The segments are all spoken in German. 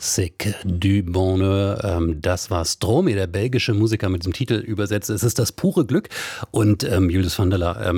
C'est du bonheur. Das war Stromae, der belgische Musiker, mit diesem Titel übersetzt. Es ist das pure Glück. Und Julius van der La,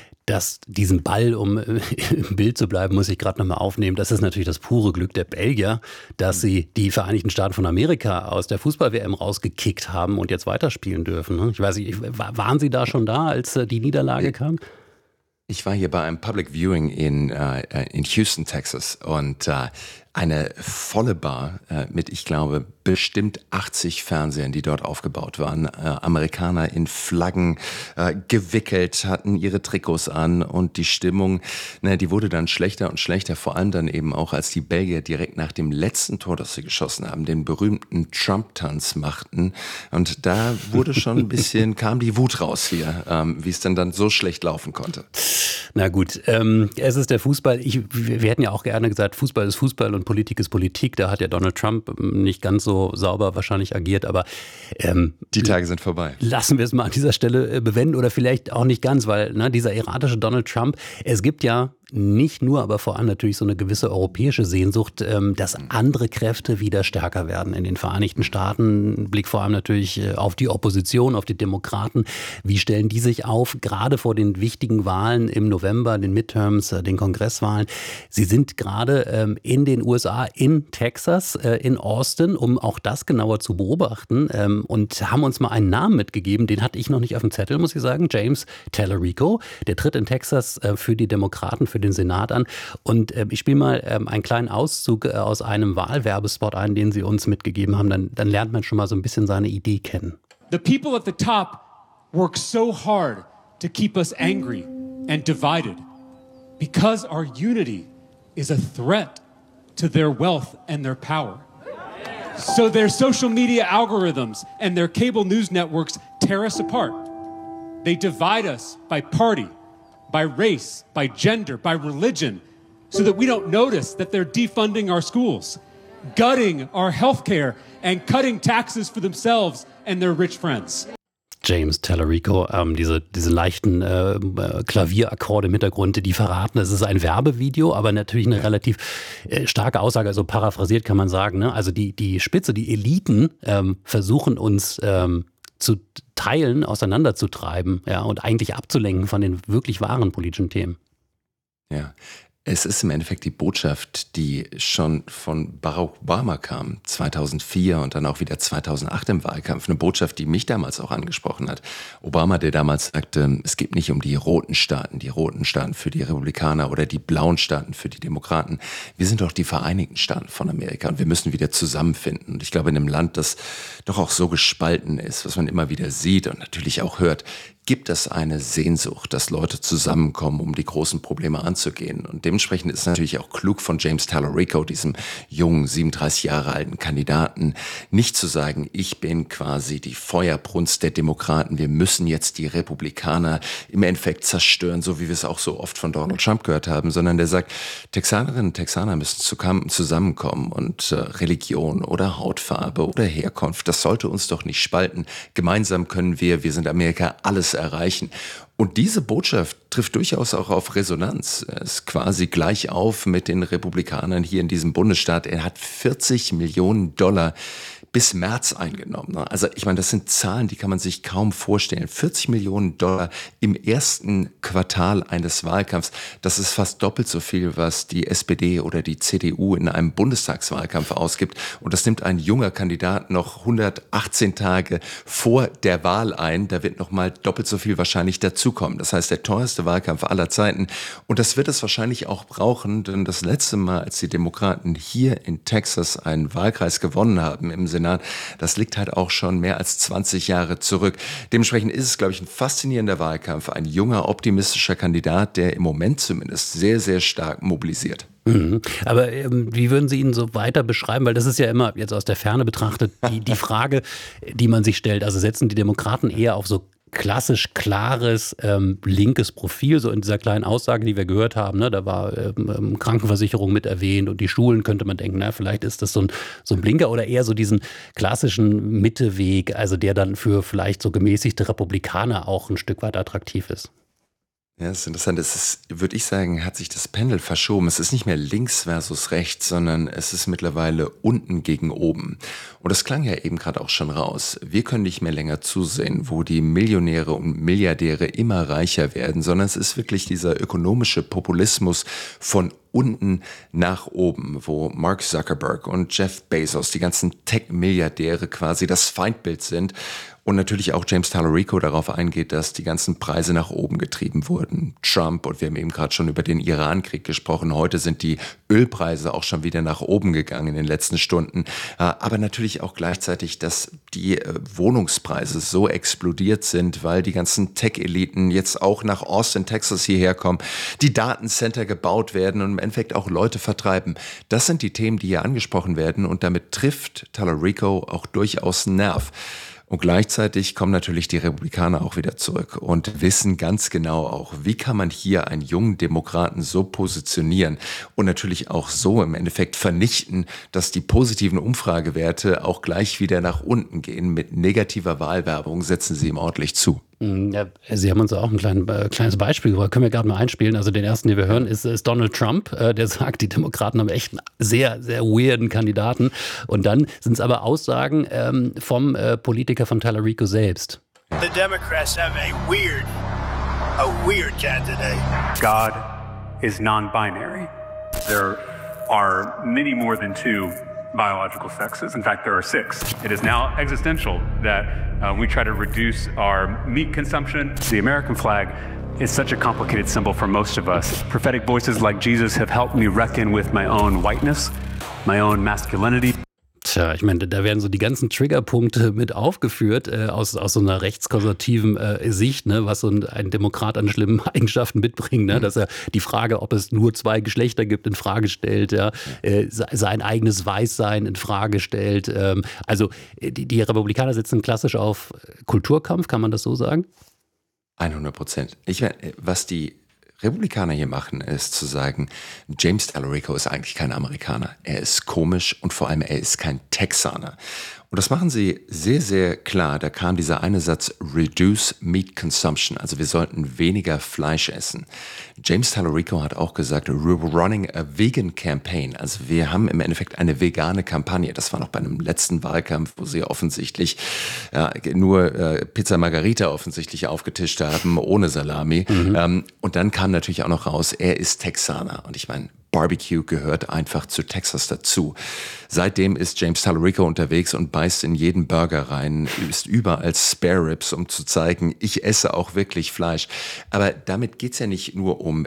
diesen Ball, um im Bild zu bleiben, muss ich gerade nochmal aufnehmen. Das ist natürlich das pure Glück der Belgier, dass sie die Vereinigten Staaten von Amerika aus der Fußball-WM rausgekickt haben und jetzt weiterspielen dürfen. Ich weiß nicht, waren Sie da schon da, als die Niederlage kam? Ich war hier bei einem Public Viewing in Houston, Texas, und eine volle Bar mit, ich glaube, bestimmt 80 Fernsehern, die dort aufgebaut waren. Amerikaner in Flaggen gewickelt, hatten ihre Trikots an, und die Stimmung, die wurde dann schlechter und schlechter, vor allem dann eben auch, als die Belgier direkt nach dem letzten Tor, das sie geschossen haben, den berühmten Trump-Tanz machten. Und da wurde schon ein bisschen, kam die Wut raus hier, wie es dann so schlecht laufen konnte. Na gut, es ist der Fußball. Wir hätten ja auch gerne gesagt, Fußball ist Fußball und Politik ist Politik. Da hat ja Donald Trump nicht ganz so sauber wahrscheinlich agiert, aber die Tage sind vorbei. Lassen wir es mal an dieser Stelle bewenden, oder vielleicht auch nicht ganz, weil dieser erratische Donald Trump, es gibt ja nicht nur, aber vor allem natürlich so eine gewisse europäische Sehnsucht, dass andere Kräfte wieder stärker werden in den Vereinigten Staaten. Blick vor allem natürlich auf die Opposition, auf die Demokraten. Wie stellen die sich auf, gerade vor den wichtigen Wahlen im November, den Midterms, den Kongresswahlen? Sie sind gerade in den USA, in Texas, in Austin, um auch das genauer zu beobachten, und haben uns mal einen Namen mitgegeben, den hatte ich noch nicht auf dem Zettel, muss ich sagen, James Tallarico. Der tritt in Texas für die Demokraten, für den Senat an. Und ich spiele mal einen kleinen Auszug aus einem Wahlwerbespot ein, den Sie uns mitgegeben haben. Dann lernt man schon mal so ein bisschen seine Idee kennen. The people at the top work so hard to keep us angry and divided because our unity is a threat to their wealth and their power. So their social media algorithms and their cable news networks tear us apart. They divide us by party, by race, by gender, by religion, so that we don't notice that they're defunding our schools, gutting our healthcare, and cutting taxes for themselves and their rich friends. James Tallarico, diese leichten Klavierakkorde im Hintergrund, die verraten, es ist ein Werbevideo, aber natürlich eine relativ starke Aussage, also paraphrasiert kann man sagen, ne? Also die Spitze, die Eliten versuchen uns zu teilen, auseinanderzutreiben, ja, und eigentlich abzulenken von den wirklich wahren politischen Themen. Ja. Es ist im Endeffekt die Botschaft, die schon von Barack Obama kam, 2004 und dann auch wieder 2008 im Wahlkampf. Eine Botschaft, die mich damals auch angesprochen hat. Obama, der damals sagte, es geht nicht um die roten Staaten für die Republikaner oder die blauen Staaten für die Demokraten. Wir sind doch die Vereinigten Staaten von Amerika und wir müssen wieder zusammenfinden. Und ich glaube, in einem Land, das doch auch so gespalten ist, was man immer wieder sieht und natürlich auch hört, gibt es eine Sehnsucht, dass Leute zusammenkommen, um die großen Probleme anzugehen. Und dementsprechend ist es natürlich auch klug von James Tallarico, diesem jungen, 37 Jahre alten Kandidaten, nicht zu sagen, ich bin quasi die Feuerbrunst der Demokraten, wir müssen jetzt die Republikaner im Endeffekt zerstören, so wie wir es auch so oft von Donald Trump gehört haben, sondern der sagt, Texanerinnen und Texaner müssen zusammenkommen und Religion oder Hautfarbe oder Herkunft, das sollte uns doch nicht spalten. Gemeinsam können wir sind Amerika, alles erreichen. Und diese Botschaft trifft durchaus auch auf Resonanz. Er ist quasi gleich auf mit den Republikanern hier in diesem Bundesstaat. Er hat $40 Millionen bis März eingenommen. Also ich meine, das sind Zahlen, die kann man sich kaum vorstellen. $40 Millionen im ersten Quartal eines Wahlkampfs. Das ist fast doppelt so viel, was die SPD oder die CDU in einem Bundestagswahlkampf ausgibt. Und das nimmt ein junger Kandidat noch 118 Tage vor der Wahl ein. Da wird noch mal doppelt so viel wahrscheinlich dazukommen. Das heißt, der teuerste Wahlkampf aller Zeiten. Und das wird es wahrscheinlich auch brauchen, denn das letzte Mal, als die Demokraten hier in Texas einen Wahlkreis gewonnen haben im Senat, das liegt halt auch schon mehr als 20 Jahre zurück. Dementsprechend ist es, glaube ich, ein faszinierender Wahlkampf. Ein junger, optimistischer Kandidat, der im Moment zumindest sehr, sehr stark mobilisiert. Aber wie würden Sie ihn so weiter beschreiben? Weil das ist ja immer jetzt aus der Ferne betrachtet die Frage, die man sich stellt. Also setzen die Demokraten eher auf so klassisch klares linkes Profil, so in dieser kleinen Aussage, die wir gehört haben, ne? Da war Krankenversicherung mit erwähnt und die Schulen, könnte man denken, na, vielleicht ist das so ein Blinker, oder eher so diesen klassischen Mitteweg, also der dann für vielleicht so gemäßigte Republikaner auch ein Stück weit attraktiv ist. Ja, das ist interessant. Es ist, würde ich sagen, hat sich das Pendel verschoben. Es ist nicht mehr links versus rechts, sondern es ist mittlerweile unten gegen oben. Und das klang ja eben gerade auch schon raus. Wir können nicht mehr länger zusehen, wo die Millionäre und Milliardäre immer reicher werden, sondern es ist wirklich dieser ökonomische Populismus von unten nach oben, wo Mark Zuckerberg und Jeff Bezos, die ganzen Tech-Milliardäre quasi das Feindbild sind. Und natürlich auch James Tallarico darauf eingeht, dass die ganzen Preise nach oben getrieben wurden. Trump, und wir haben eben gerade schon über den Iran-Krieg gesprochen, heute sind die Ölpreise auch schon wieder nach oben gegangen in den letzten Stunden. Aber natürlich auch gleichzeitig, dass die Wohnungspreise so explodiert sind, weil die ganzen Tech-Eliten jetzt auch nach Austin, Texas hierher kommen, die Datencenter gebaut werden und im Endeffekt auch Leute vertreiben. Das sind die Themen, die hier angesprochen werden, und damit trifft Tallarico auch durchaus einen Nerv. Und gleichzeitig kommen natürlich die Republikaner auch wieder zurück und wissen ganz genau auch, wie kann man hier einen jungen Demokraten so positionieren und natürlich auch so im Endeffekt vernichten, dass die positiven Umfragewerte auch gleich wieder nach unten gehen. Mit negativer Wahlwerbung setzen sie ihm ordentlich zu. Ja, Sie haben uns auch ein kleines Beispiel gebracht. Können wir gerade mal einspielen. Also den ersten, den wir hören, ist Donald Trump. Der sagt, die Demokraten haben echt einen sehr, sehr weirden Kandidaten. Und dann sind es aber Aussagen vom Politiker von Tallarico selbst. The Democrats have a weird candidate. God is non-binary. There are many more than two biological sexes. In fact, there are 6. It is now existential that we try to reduce our meat consumption. The American flag is such a complicated symbol for most of us. Prophetic voices like Jesus have helped me reckon with my own whiteness, my own masculinity. Tja, ich meine, da werden so die ganzen Triggerpunkte mit aufgeführt aus so einer rechtskonservativen Sicht, ne, was so ein Demokrat an schlimmen Eigenschaften mitbringt, ne, dass er die Frage, ob es nur 2 Geschlechter gibt, in Frage stellt, ja, sein eigenes Weißsein in Frage stellt. Also die Republikaner setzen klassisch auf Kulturkampf, kann man das so sagen? 100%. Was die Republikaner hier machen, ist zu sagen, James Tallarico ist eigentlich kein Amerikaner. Er ist komisch und vor allem er ist kein Texaner. Und das machen sie sehr, sehr klar. Da kam dieser eine Satz, Reduce Meat Consumption. Also wir sollten weniger Fleisch essen. James Tallarico hat auch gesagt, we're running a vegan campaign. Also wir haben im Endeffekt eine vegane Kampagne. Das war noch bei einem letzten Wahlkampf, wo sie offensichtlich nur Pizza Margarita offensichtlich aufgetischt haben, ohne Salami. Und dann kam natürlich auch noch raus, er ist Texaner. Und ich meine, Barbecue gehört einfach zu Texas dazu. Seitdem ist James Tallarico unterwegs und beißt in jeden Burger rein, ist überall Spare Ribs, um zu zeigen, ich esse auch wirklich Fleisch. Aber damit geht's ja nicht nur um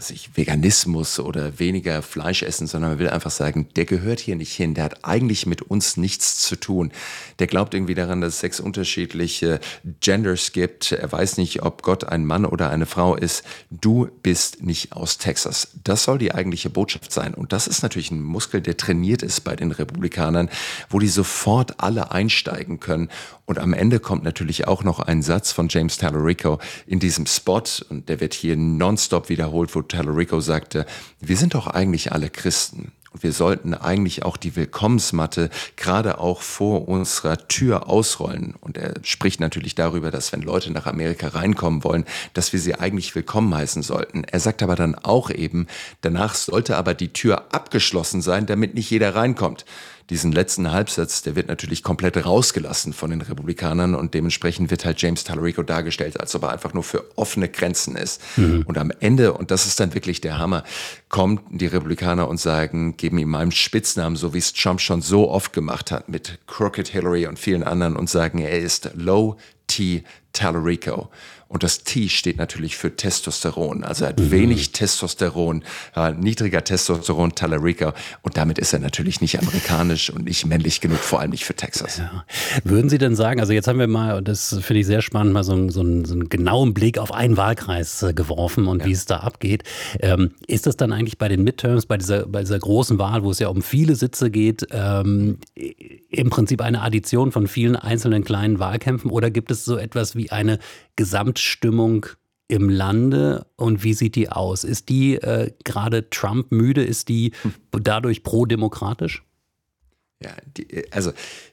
Veganismus oder weniger Fleisch essen, sondern man will einfach sagen, der gehört hier nicht hin, der hat eigentlich mit uns nichts zu tun. Der glaubt irgendwie daran, dass es 6 unterschiedliche Genders gibt. Er weiß nicht, ob Gott ein Mann oder eine Frau ist. Du bist nicht aus Texas. Das soll die eigentliche Botschaft sein. Und das ist natürlich ein Muskel, der trainiert ist bei den Republikanern, wo die sofort alle einsteigen können. Und am Ende kommt natürlich auch noch ein Satz von James Tallarico in diesem Spot, und der wird hier nonstop wiederholt, wo Tallarico sagte, wir sind doch eigentlich alle Christen. Und wir sollten eigentlich auch die Willkommensmatte gerade auch vor unserer Tür ausrollen. Und er spricht natürlich darüber, dass wenn Leute nach Amerika reinkommen wollen, dass wir sie eigentlich willkommen heißen sollten. Er sagt aber dann auch eben, danach sollte aber die Tür abgeschlossen sein, damit nicht jeder reinkommt. Diesen letzten Halbsatz, der wird natürlich komplett rausgelassen von den Republikanern, und dementsprechend wird halt James Tallarico dargestellt, als ob er einfach nur für offene Grenzen ist. Und am Ende, und das ist dann wirklich der Hammer, kommen die Republikaner und sagen, geben ihm einen Spitznamen, so wie es Trump schon so oft gemacht hat mit Crooked Hillary und vielen anderen, und sagen, er ist Low T Tallarico. Und das T steht natürlich für Testosteron. Also er hat wenig Testosteron, niedriger Testosteron, Tallarico. Und damit ist er natürlich nicht amerikanisch und nicht männlich genug, vor allem nicht für Texas. Ja. Würden Sie denn sagen, also jetzt haben wir mal, und das finde ich sehr spannend, mal so einen genauen Blick auf einen Wahlkreis geworfen und wie es da abgeht. Ist das dann eigentlich bei den Midterms, bei dieser großen Wahl, wo es ja um viele Sitze geht, im Prinzip eine Addition von vielen einzelnen kleinen Wahlkämpfen, oder gibt es so etwas wie eine Gesamtstimmung im Lande, und wie sieht die aus? Ist die gerade Trump müde? Ist die dadurch pro-demokratisch? Ja, also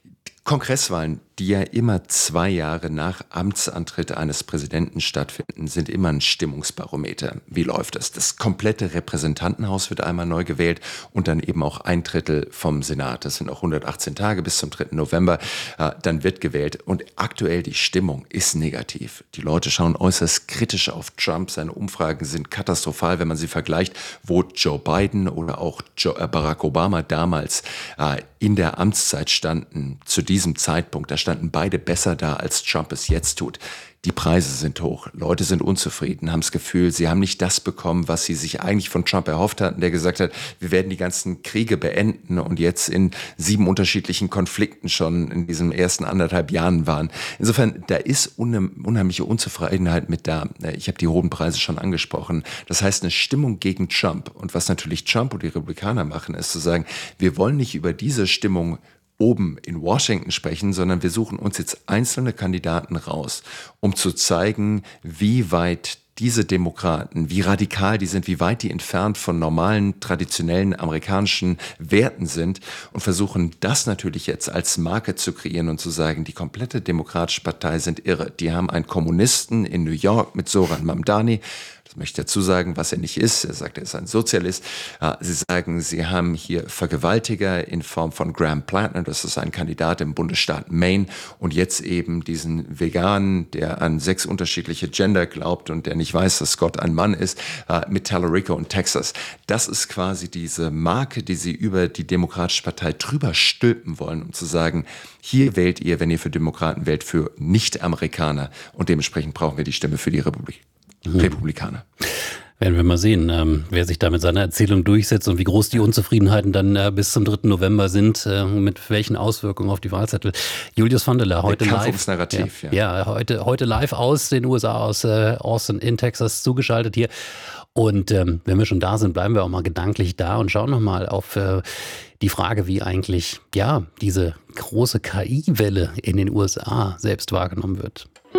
Kongresswahlen, die ja immer 2 Jahre nach Amtsantritt eines Präsidenten stattfinden, sind immer ein Stimmungsbarometer. Wie läuft das? Das komplette Repräsentantenhaus wird einmal neu gewählt und dann eben auch 1/3 vom Senat. Das sind auch 118 Tage bis zum 3. November. Dann wird gewählt. Und aktuell die Stimmung ist negativ. Die Leute schauen äußerst kritisch auf Trump. Seine Umfragen sind katastrophal, wenn man sie vergleicht, wo Joe Biden oder auch Barack Obama damals in der Amtszeit standen, zu diesem Zeitpunkt. Da standen beide besser da, als Trump es jetzt tut. Die Preise sind hoch, Leute sind unzufrieden, haben das Gefühl, sie haben nicht das bekommen, was sie sich eigentlich von Trump erhofft hatten, der gesagt hat, wir werden die ganzen Kriege beenden und jetzt in 7 unterschiedlichen Konflikten schon in diesen ersten 1,5 Jahren waren. Insofern, da ist unheimliche Unzufriedenheit mit da. Ich habe die hohen Preise schon angesprochen. Das heißt, eine Stimmung gegen Trump. Und was natürlich Trump und die Republikaner machen, ist zu sagen, wir wollen nicht über diese Stimmung oben in Washington sprechen, sondern wir suchen uns jetzt einzelne Kandidaten raus, um zu zeigen, wie weit diese Demokraten, wie radikal die sind, wie weit die entfernt von normalen, traditionellen amerikanischen Werten sind und versuchen das natürlich jetzt als Marke zu kreieren und zu sagen, die komplette Demokratische Partei sind irre. Die haben einen Kommunisten in New York mit Zohran Mamdani. Das möchte ich dazu sagen, was er nicht ist. Er sagt, er ist ein Sozialist. Sie sagen, sie haben hier Vergewaltiger in Form von Graham Plattner. Das ist ein Kandidat im Bundesstaat Maine. Und jetzt eben diesen Veganen, der an 6 unterschiedliche Gender glaubt und der nicht weiß, dass Gott ein Mann ist, mit Tallarico und Texas. Das ist quasi diese Marke, die sie über die Demokratische Partei drüber stülpen wollen, um zu sagen, hier wählt ihr, wenn ihr für Demokraten wählt, für Nicht-Amerikaner. Und dementsprechend brauchen wir die Stimme für die Republikaner. Werden wir mal sehen, wer sich da mit seiner Erzählung durchsetzt und wie groß die Unzufriedenheiten dann bis zum 3. November sind, mit welchen Auswirkungen auf die Wahlzettel. Julius Vandeler, heute live. Narrativ, heute live aus den USA, aus Austin in Texas zugeschaltet hier. Und wenn wir schon da sind, bleiben wir auch mal gedanklich da und schauen nochmal auf die Frage, wie eigentlich diese große KI-Welle in den USA selbst wahrgenommen wird.